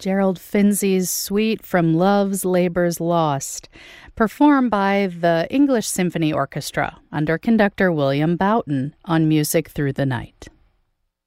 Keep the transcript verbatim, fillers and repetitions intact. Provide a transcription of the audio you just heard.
Gerald Finzi's Suite from Love's Labour's Lost, performed by the English Symphony Orchestra under conductor William Boughton on Music Through the Night.